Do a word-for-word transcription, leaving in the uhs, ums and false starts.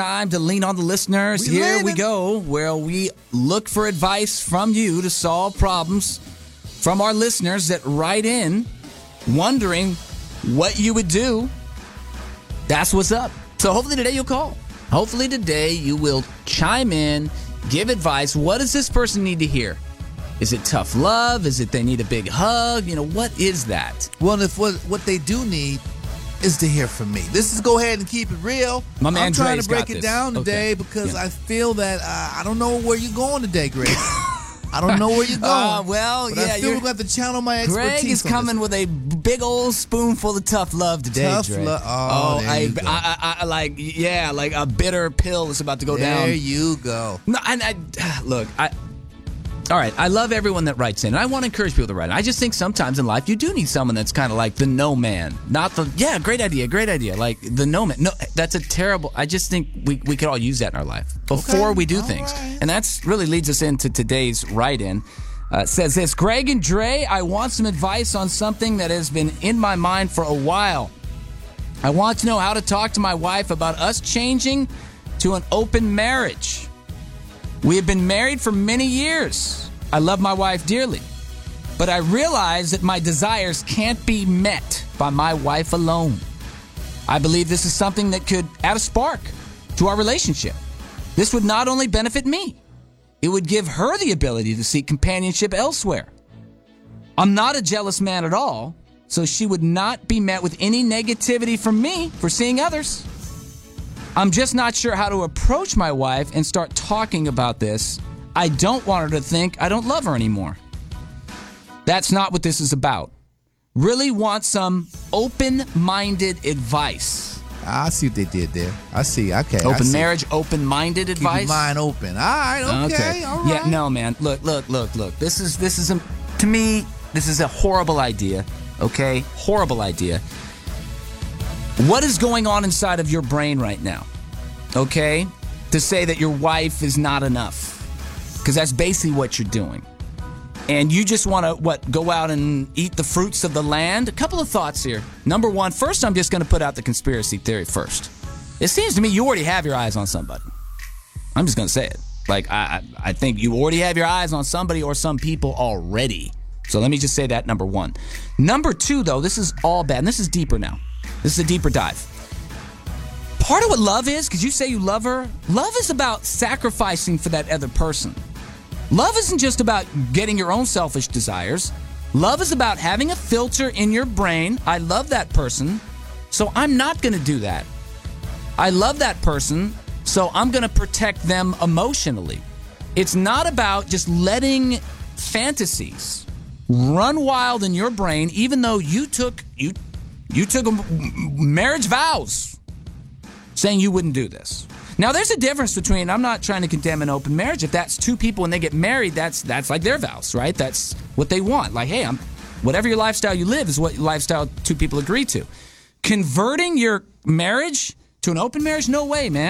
Time to lean on the listeners. We Here leaning. we go, where we look for advice from you to solve problems from our listeners that write in wondering what you would do. That's what's up. So hopefully today you'll call. Hopefully today you will chime in, give advice. What does this person need to hear? Is it tough love? Is it they need a big hug? You know, what is that? Well, if what what they do need is to hear from me. This is go ahead and keep it real. My man I'm trying Dre's to break got it this. down today Okay. because Yeah. I feel that uh, I don't know where you're going today, Greg. I don't know where you're going. Uh, well, but yeah, I feel you're- we're going to have to channel my expertise. Greg is on this. coming with a big old spoonful of tough love today, Tough Dre. love. Oh, there I, you go. I, I, I, like, yeah, like a bitter pill is about to go There down. you go. No, and I, look, I. All right, I love everyone that writes in, and I want to encourage people to write in. I just think sometimes in life you do need someone that's kind of like the no man, not the yeah, great idea, great idea, like the no man. No, that's a terrible. I just think we we could all use that in our life before Okay, we do all things, right. and that's really leads us into today's write-in. Uh, it says this: Greg and Dre, I want some advice on something that has been in my mind for a while. I want to know how to talk to my wife about us changing to an open marriage. We have been married for many years. I love my wife dearly, but I realize that my desires can't be met by my wife alone. I believe this is something that could add a spark to our relationship. This would not only benefit me, it would give her the ability to seek companionship elsewhere. I'm not a jealous man at all, so she would not be met with any negativity from me for seeing others. I'm just not sure how to approach my wife and start talking about this. I don't want her to think I don't love her anymore. That's not what this is about. Really want some open-minded advice. I see what they did there. I see. Okay. I Open see. marriage, open-minded Keep advice. your mind open. All right. Okay. All right. Yeah, no, man. Look, look, look, look. This is this is a, to me, this is a horrible idea. Okay, horrible idea. What is going on inside of your brain right now? Okay, to say that your wife is not enough, because that's basically what you're doing, and you just want to what go out and eat the fruits of the land. A couple of thoughts here. Number one, first, I'm just going to put out the conspiracy theory first. It seems to me you already have your eyes on somebody. I'm just going to say it. Like, I, I I think you already have your eyes on somebody or some people already. So let me just say that, number one. Number two, though, this is all bad. And this is deeper now. This is a deeper dive. Part of what love is, because you say you love her, love is about sacrificing for that other person. Love isn't just about getting your own selfish desires. Love is about having a filter in your brain. I love that person, so I'm not going to do that. I love that person, so I'm going to protect them emotionally. It's not about just letting fantasies run wild in your brain, even though you took you you took a marriage vows saying you wouldn't do this. Now, there's a difference between, I'm not trying to condemn an open marriage. If that's two people when they get married, that's that's like their vows, right? That's what they want. Like, hey, I'm whatever your lifestyle you live is what lifestyle two people agree to. Converting your marriage to an open marriage? No way, man.